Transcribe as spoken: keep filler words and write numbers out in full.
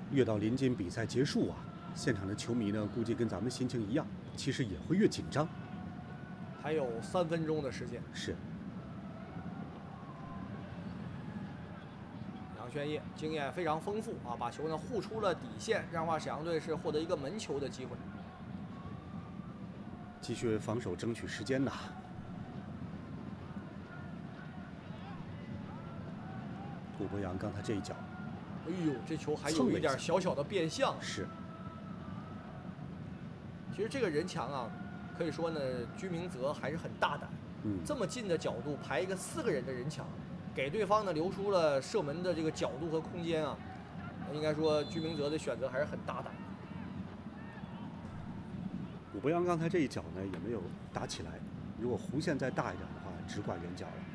越到临近比赛结束啊，现场的球迷呢，估计跟咱们心情一样，其实也会越紧张。 还有三分钟的时间。 是。 杨轩烨经验非常丰富啊，把球呢护出了底线，让华沈阳队是获得一个门球的机会。 继续防守争取时间呐。顾博洋刚才这一脚， 哎呦，这球还有一点小小的变向。 是。 其实这个人墙啊，可以说呢，居明泽还是很大胆。 嗯， 这么近的角度排一个四个人的人墙，给对方呢留出了射门的这个角度和空间啊。应该说，居明泽的选择还是很大胆的。 古博洋刚才这一脚呢，也没有打起来。如果弧线再大一点的话，直挂远角了。